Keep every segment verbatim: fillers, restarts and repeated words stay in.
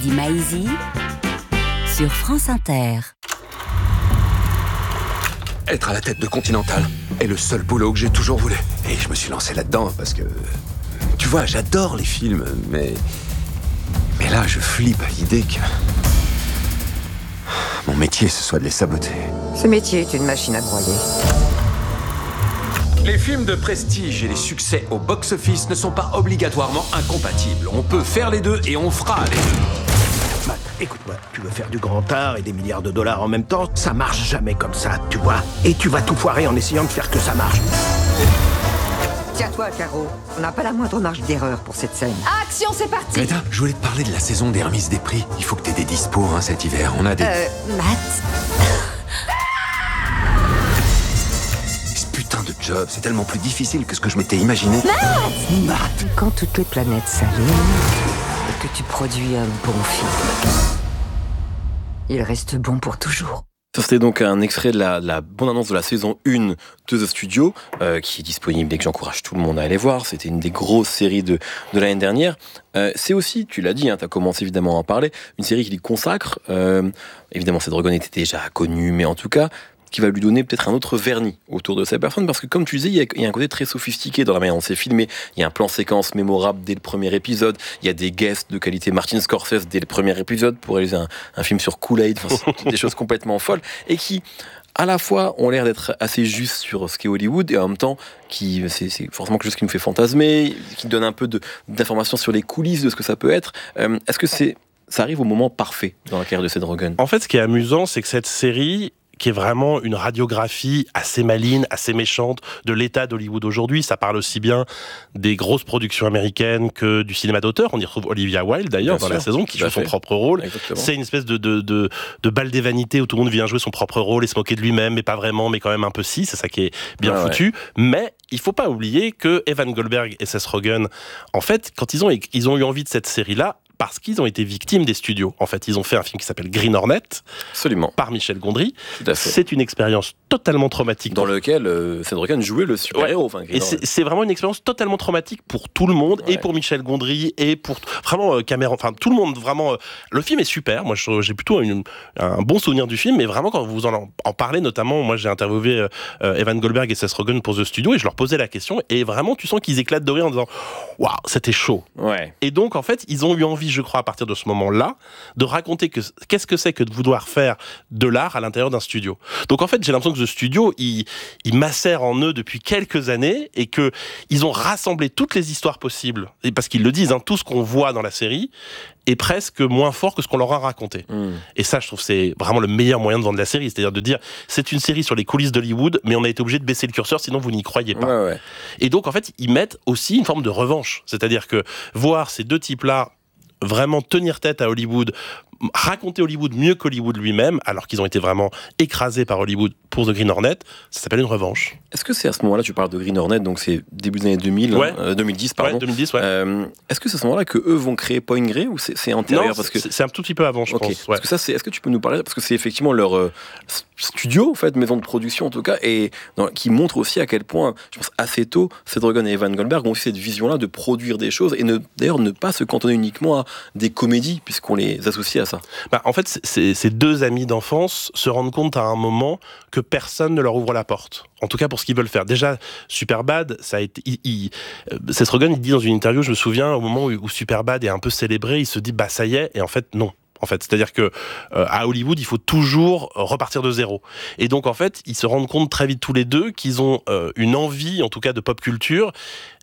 Maïzy sur France Inter. Être à la tête de Continental est le seul boulot que j'ai toujours voulu. Et je me suis lancé là-dedans parce que... Tu vois, j'adore les films, mais... Mais là, je flippe à l'idée que... Mon métier, ce soit de les saboter. Ce métier est une machine à broyer. Les films de prestige et les succès au box-office ne sont pas obligatoirement incompatibles. On peut faire les deux et on fera les deux. Matt, écoute-moi, tu veux faire du grand art et des milliards de dollars en même temps, ça marche jamais comme ça, tu vois. Et tu vas tout foirer en essayant de faire que ça marche. Tiens-toi, Caro. On n'a pas la moindre marge d'erreur pour cette scène. Action, c'est parti. Greta, je voulais te parler de la saison des remises des prix. Il faut que t'aies des dispos hein, cet hiver. On a des... Euh, Matt. Ce putain de job, c'est tellement plus difficile que ce que je m'étais imaginé. Matt Matt. Quand toutes les planètes s'alignent et que tu produis un bon film, il reste bon pour toujours. Ça, c'était donc un extrait de la, de la bande-annonce de la saison un de The Studio, euh, qui est disponible et que j'encourage tout le monde à aller voir. C'était une des grosses séries de, de l'année dernière. Euh, c'est aussi, tu l'as dit, hein, tu as commencé évidemment à en parler, une série qui lui consacre. Euh, évidemment, Seth Rogen était déjà connu, mais en tout cas, qui va lui donner peut-être un autre vernis autour de sa personne, parce que comme tu disais, il y a, il y a un côté très sophistiqué dans la manière dont c'est filmé. Il y a un plan séquence mémorable dès le premier épisode, il y a des guests de qualité Martin Scorsese dès le premier épisode pour réaliser un, un film sur Kool-Aid, enfin, des choses complètement folles, et qui, à la fois, ont l'air d'être assez justes sur ce qu'est Hollywood, et en même temps, qui, c'est, c'est forcément quelque chose qui nous fait fantasmer, qui donne un peu de, d'informations sur les coulisses de ce que ça peut être. Euh, est-ce que c'est, ça arrive au moment parfait dans la carrière de Seth Rogen ? En fait, ce qui est amusant, c'est que cette série... qui est vraiment une radiographie assez maligne, assez méchante de l'état d'Hollywood aujourd'hui. Ça parle aussi bien des grosses productions américaines que du cinéma d'auteur. On y retrouve Olivia Wilde, d'ailleurs, bien dans sûr, la saison, qui joue son propre rôle. Exactement. C'est une espèce de, de, de, de balle des vanités où tout le monde vient jouer son propre rôle et se moquer de lui-même, mais pas vraiment, mais quand même un peu si. C'est ça qui est bien ah, foutu. Ouais. Mais il faut pas oublier que Evan Goldberg et Seth Rogen, en fait, quand ils ont, ils ont eu envie de cette série-là, parce qu'ils ont été victimes des studios. En fait, ils ont fait un film qui s'appelle Green Hornet, absolument, par Michel Gondry. C'est une expérience totalement traumatique. Dans lequel euh, Seth Rogen jouait le super-héros. Ouais. Enfin, et c'est, c'est vraiment une expérience totalement traumatique pour tout le monde, ouais. Et pour Michel Gondry, et pour vraiment euh, Cameron, enfin tout le monde. Vraiment, euh, le film est super. Moi, je, j'ai plutôt une, un bon souvenir du film, mais vraiment quand vous en, en parlez, notamment, moi, j'ai interviewé euh, Evan Goldberg et Seth Rogen pour The Studio, et je leur posais la question, et vraiment, tu sens qu'ils éclatent de rire en disant, waouh, c'était chaud. Ouais. Et donc, en fait, ils ont eu envie, je crois, à partir de ce moment-là, de raconter que, qu'est-ce que c'est que de vouloir faire de l'art à l'intérieur d'un studio. Donc en fait, j'ai l'impression que ce studio, il, il macère en eux depuis quelques années et que ils ont rassemblé toutes les histoires possibles. Et parce qu'ils le disent, hein, tout ce qu'on voit dans la série est presque moins fort que ce qu'on leur a raconté. Mmh. Et ça, je trouve, c'est vraiment le meilleur moyen de vendre la série, c'est-à-dire de dire, c'est une série sur les coulisses d'Hollywood, mais on a été obligé de baisser le curseur, sinon vous n'y croyez pas. Ouais, ouais. Et donc en fait, ils mettent aussi une forme de revanche, c'est-à-dire que voir ces deux types-là vraiment tenir tête à Hollywood, raconter Hollywood mieux qu'Hollywood lui-même, alors qu'ils ont été vraiment écrasés par Hollywood pour The Green Hornet, ça s'appelle une revanche. Est-ce que c'est à ce moment-là, tu parles de Green Hornet, donc c'est début des années deux mille, ouais. hein, euh, deux mille dix, pardon. Ouais, deux mille dix, ouais. Euh, est-ce que c'est à ce moment-là que eux vont créer Point Grey ou c'est, c'est antérieur? Non, parce que... c'est, c'est un tout petit peu avant, je okay. pense. Ouais. Parce que ça, c'est, est-ce que tu peux nous parler, parce que c'est effectivement leur euh, studio, en fait, maison de production en tout cas, et dans, qui montre aussi à quel point, je pense assez tôt, Seth Rogen et Evan Goldberg ont aussi cette vision-là de produire des choses et ne, d'ailleurs ne pas se cantonner uniquement à des comédies, puisqu'on les associe à ça. Bah, en fait, c'est, c'est, ces deux amis d'enfance se rendent compte à un moment que personne ne leur ouvre la porte. En tout cas pour ce qu'ils veulent faire. Déjà, Superbad, ça a été. Il, il, Seth Rogen, il dit dans une interview, je me souviens, au moment où, où Superbad est un peu célébré, il se dit bah ça y est, et en fait non. En fait, c'est-à-dire que euh, à Hollywood, il faut toujours repartir de zéro. Et donc en fait, ils se rendent compte très vite tous les deux qu'ils ont euh, une envie, en tout cas de pop culture,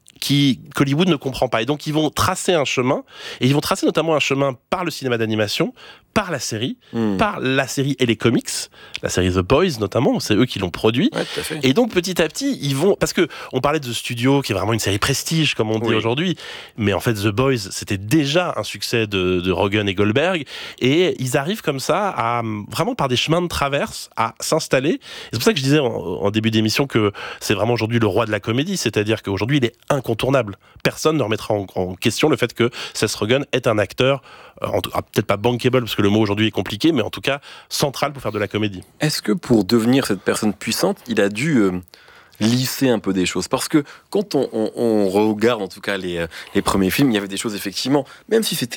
qui qu'Hollywood ne comprend pas. Et donc ils vont tracer un chemin, et ils vont tracer notamment un chemin par le cinéma d'animation, par la série, mmh. par la série et les comics, la série The Boys notamment, c'est eux qui l'ont produit. Ouais, tout à fait. Et donc petit à petit, ils vont, parce que on parlait de The Studio, qui est vraiment une série prestige comme on dit oui. aujourd'hui, mais en fait The Boys c'était déjà un succès de, de Rogen et Goldberg, et ils arrivent comme ça à vraiment par des chemins de traverse à s'installer. Et c'est pour ça que je disais en, en début d'émission que c'est vraiment aujourd'hui le roi de la comédie, c'est-à-dire qu'aujourd'hui il est incontournable. Personne ne remettra en, en question le fait que Seth Rogen est un acteur, euh, en tout, ah, peut-être pas bankable parce que le mot aujourd'hui est compliqué, mais en tout cas central pour faire de la comédie. Est-ce que pour devenir cette personne puissante, il a dû euh, lisser un peu des choses? Parce que quand on, on, on regarde en tout cas les, les premiers films, il y avait des choses effectivement, même si c'était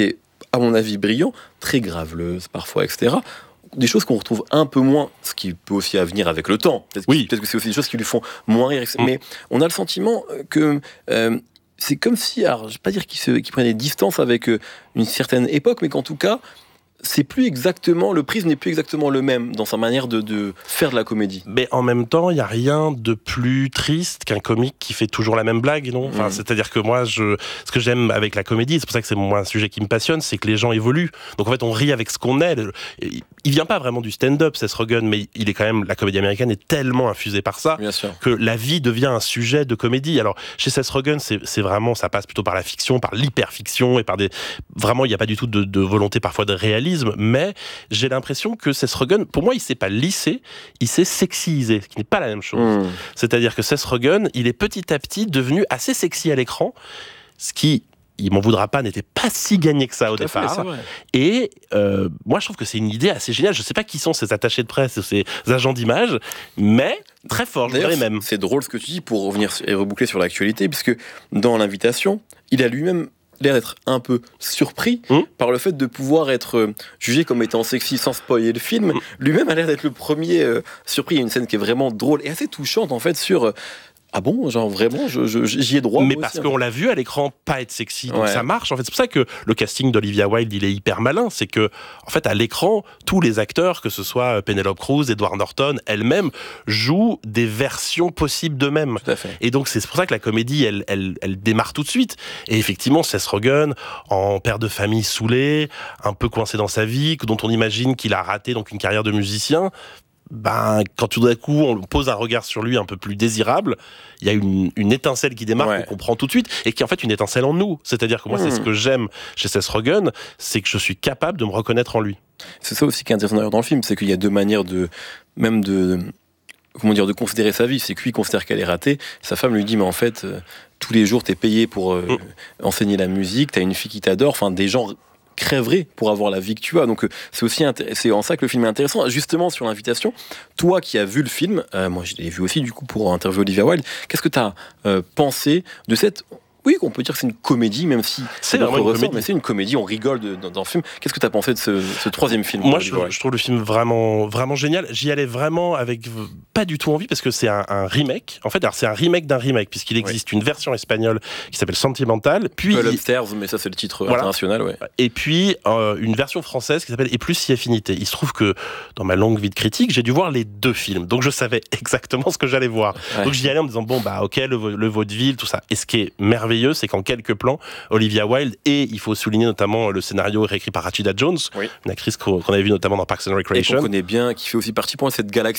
à mon avis, brillants, très graveleuses parfois, et cetera. Des choses qu'on retrouve un peu moins, ce qui peut aussi à venir avec le temps. Peut-être, oui. que, peut-être que c'est aussi des choses qui lui font moins rire. Mmh. Mais on a le sentiment que euh, c'est comme si, alors, je ne vais pas dire qu'il, se, qu'il prenait distance avec euh, une certaine époque, mais qu'en tout cas, c'est plus exactement, le prisme n'est plus exactement le même dans sa manière de, de faire de la comédie. Mais en même temps, il n'y a rien de plus triste qu'un comique qui fait toujours la même blague, non ? Enfin, mmh. C'est-à-dire que moi, je, ce que j'aime avec la comédie, c'est pour ça que c'est moi, un sujet qui me passionne, c'est que les gens évoluent. Donc en fait, on rit avec ce qu'on est. Il vient pas vraiment du stand-up, Seth Rogen, mais il est quand même, la comédie américaine est tellement infusée par ça que la vie devient un sujet de comédie. Alors chez Seth Rogen, c'est, c'est vraiment, ça passe plutôt par la fiction, par l'hyperfiction et par des, vraiment, il n'y a pas du tout de, de volonté parfois de réalisme. Mais j'ai l'impression que Seth Rogen, pour moi, il s'est pas lissé, il s'est sexyisé, ce qui n'est pas la même chose. Mmh. C'est-à-dire que Seth Rogen, il est petit à petit devenu assez sexy à l'écran, ce qui, il m'en voudra pas, n'était pas si gagné que ça Tout au départ. Fait, et euh, moi, je trouve que c'est une idée assez géniale. Je sais pas qui sont ces attachés de presse, ces agents d'image, mais très fort, je dirais même. C'est drôle ce que tu dis pour revenir et reboucler sur l'actualité, puisque dans l'invitation, il a lui-même l'air d'être un peu surpris mmh. par le fait de pouvoir être jugé comme étant sexy sans spoiler le film. Mmh. Lui-même a l'air d'être le premier euh, surpris. Il y a une scène qui est vraiment drôle et assez touchante en fait sur... Euh, ah bon, genre vraiment, je, je, j'y ai droit. Mais parce aussi, qu'on l'a vu à l'écran pas être sexy, donc ouais. ça marche. En fait, c'est pour ça que le casting d'Olivia Wilde, il est hyper malin. C'est que, en fait, à l'écran, tous les acteurs, que ce soit Penelope Cruz, Edward Norton, elle-même, jouent des versions possibles d'eux-mêmes. Tout à fait. Et donc, c'est pour ça que la comédie, elle, elle, elle démarre tout de suite. Et effectivement, Seth Rogen, en père de famille saoulé, un peu coincé dans sa vie, dont on imagine qu'il a raté donc une carrière de musicien. Ben, quand tout d'un coup on pose un regard sur lui un peu plus désirable, il y a une, une étincelle qui démarre, ouais. qu'on comprend tout de suite, et qui est en fait une étincelle en nous. C'est-à-dire que moi, mmh. c'est ce que j'aime chez Seth Rogen, c'est que je suis capable de me reconnaître en lui. C'est ça aussi qui est intéressant dans le film, c'est qu'il y a deux manières de, même de, comment dire, de considérer sa vie. C'est que lui considère qu'elle est ratée, sa femme lui dit, mais en fait, euh, tous les jours t'es payé pour euh, mmh. enseigner la musique, t'as une fille qui t'adore, enfin des gens crèverais pour avoir la vie que tu as. Donc c'est aussi intér- c'est en ça que le film est intéressant. Justement sur l'invitation, toi qui as vu le film, euh, moi je l'ai vu aussi du coup pour interviewer Olivia Wilde, qu'est-ce que tu as euh, pensé de cette... Oui, on peut dire que c'est une comédie, même si c'est vraiment une ressort, comédie. Mais c'est une comédie, on rigole de, dans, dans le film. Qu'est-ce que tu as pensé de ce, ce troisième film? Moi, je, je trouve le film vraiment, vraiment génial. J'y allais vraiment avec pas du tout envie, parce que c'est un, un remake. En fait, alors c'est un remake d'un remake, puisqu'il existe oui. une version espagnole qui s'appelle Sentimental. Puis Well Upstairs, mais ça c'est le titre voilà. international. Ouais. Et puis euh, une version française qui s'appelle Et plus si affinité. Il se trouve que dans ma longue vie de critique, j'ai dû voir les deux films, donc je savais exactement ce que j'allais voir. Ouais. Donc j'y allais en me disant bon bah ok, le, le vaudeville, tout ça. Et ce qui est merveilleux, c'est qu'en quelques plan, Olivia Wilde, et il faut souligner notamment le scénario réécrit par Rachida Jones, oui. une actrice qu'on avait vue notamment dans Parks and Recreation. Et qu'on connaît bien, qui fait aussi partie pour moi de cette galaxie